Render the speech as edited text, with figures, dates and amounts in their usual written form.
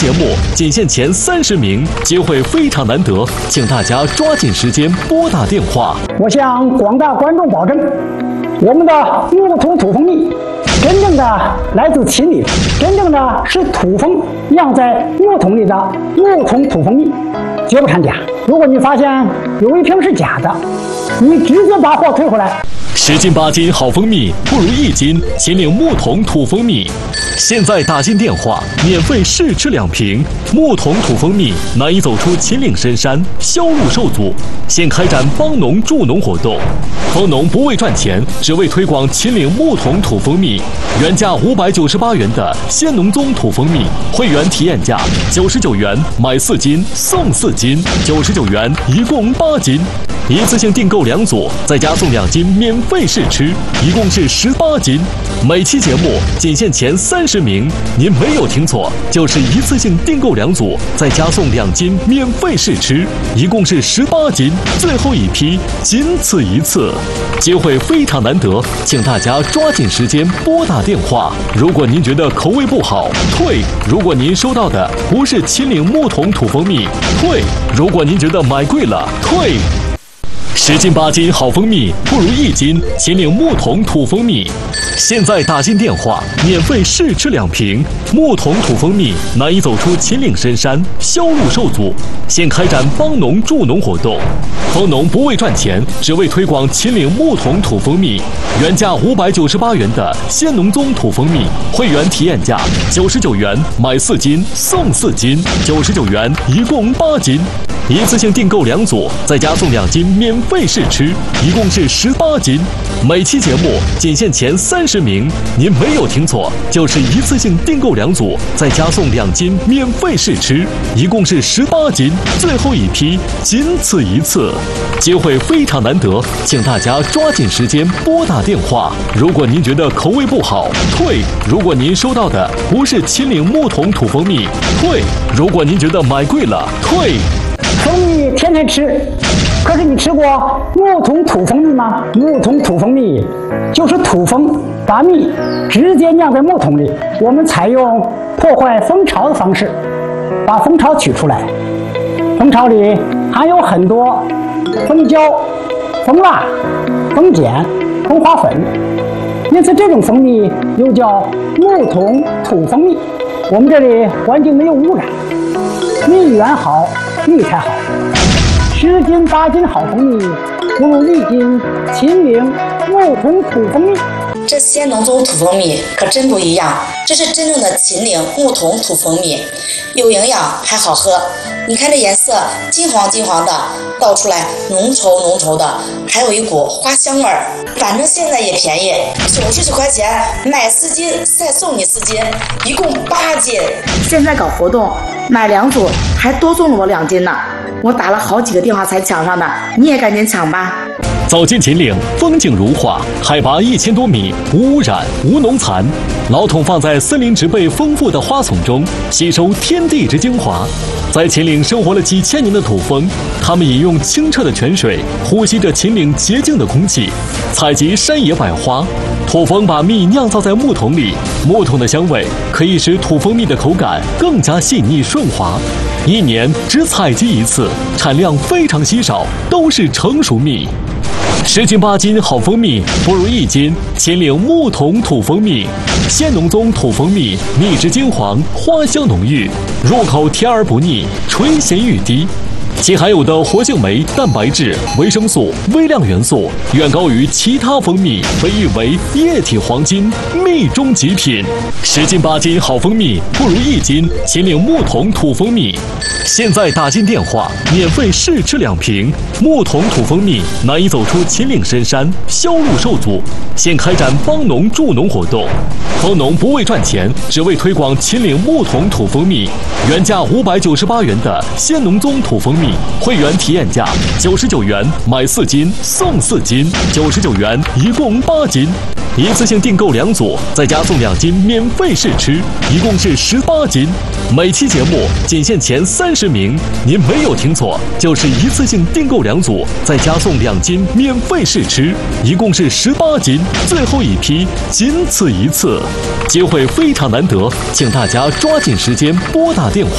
节目仅限前30名，机会非常难得，请大家抓紧时间拨打电话。 我向广大观众保证，我们的木桶土蜂蜜真正的来自秦岭，真正的是土蜂酿在木桶里的木桶土蜂蜜，绝不掺假。如果你发现有一瓶是假的，你直接把货退回来。 10斤8斤好蜂蜜不如1斤秦岭木桶土蜂蜜。现在打进电话，免费试吃2瓶木桶土蜂蜜，难以走出秦岭深山，销路受阻。现开展帮农助农活动，蜂农不为赚钱，只为推广秦岭木桶土蜂蜜。原价598元的鲜农宗土蜂蜜，会员体验价99元，买4斤送4斤，99元一共8斤。一次性订购2组，再加送2斤免费试吃，一共是18斤。每期节目仅限前30名，您没有听错，就是一次性订购2组，再加送2斤免费试吃，一共是18斤。最后一批，仅此一次，机会非常难得，请大家抓紧时间拨打电话。如果您觉得口味不好，退；如果您收到的不是秦岭木桶土蜂蜜，退；如果您觉得买贵了，退。10斤8斤好蜂蜜不如1斤秦岭木桶土蜂蜜。现在打进电话，免费试吃2瓶木桶土蜂蜜，难以走出秦岭深山，销路受阻。现开展帮农助农活动，蜂农不为赚钱，只为推广秦岭木桶土蜂蜜。原价598元的鲜农宗土蜂蜜，会员体验价99元，买4斤送4斤，99元一共8斤。一次性订购2组，再加送2斤免费试吃，一共是18斤。每期节目仅限前30名，您没有听错，就是一次性订购2组，再加送2斤免费试吃，一共是18斤。最后一批，仅此一次，机会非常难得，请大家抓紧时间拨打电话。如果您觉得口味不好，退；如果您收到的不是秦岭木桶土蜂蜜，退；如果您觉得买贵了，退。 蜂蜜天天吃，可是你吃过木桶土蜂蜜吗？木桶土蜂蜜就是土蜂把蜜直接酿在木桶里，我们采用破坏蜂巢的方式，把蜂巢取出来。蜂巢里含有很多蜂胶、蜂蜡、蜂碱、蜂花粉，因此这种蜂蜜又叫木桶土蜂蜜。我们这里环境没有污染，蜜源好，蜜才好。10斤8斤好蜂蜜不如1斤秦岭木桶土蜂蜜。 这鲜农宗土蜂蜜可真不一样，这是真正的秦岭木桶土蜂蜜，有营养还好喝。你看这颜色金黄金黄的，倒出来浓稠的，还有一股花香味儿。反正现在也便宜，90块钱买4斤再送你4斤，一共8斤。 现在搞活动，买2组还多送了我2斤呢。我打了好几个电话才抢上的，你也赶紧抢吧。 走进秦岭，风景如画，海拔1000多米，无污染，无农残。老桶放在森林植被丰富的花丛中，吸收天地之精华。在秦岭生活了几千年的土蜂，它们饮用清澈的泉水，呼吸着秦岭洁净的空气，采集山野百花。土蜂把蜜酿造在木桶里，木桶的香味可以使土蜂蜜的口感更加细腻顺滑。1年只采集1次，产量非常稀少，都是成熟蜜。10斤8斤好蜂蜜不如1斤秦岭木桶土蜂蜜。鲜农宗土蜂蜜，蜜质金黄，花香浓郁，入口甜而不腻，醇咸欲滴。其含有的活性酶、蛋白质、维生素、微量元素远高于其他蜂蜜，被誉为液体黄金，蜜中极品。10斤8斤好蜂蜜不如1斤秦岭木桶土蜂蜜。现在打进电话，免费试吃2瓶木桶土蜂蜜，难以走出秦岭深山，销路受阻。现开展帮农助农活动，蜂农不为赚钱，只为推广秦岭木桶土蜂蜜。原价598元的鲜农宗土蜂蜜，会员体验价99元，买4斤送4斤，99元一共8斤。一次性订购2组，再加送2斤免费试吃，一共是18斤。每期节目仅限前30名，您没有听错，就是一次性订购2组，再加送2斤免费试吃，一共是18斤。最后一批，仅此一次，机会非常难得，请大家抓紧时间拨打电话。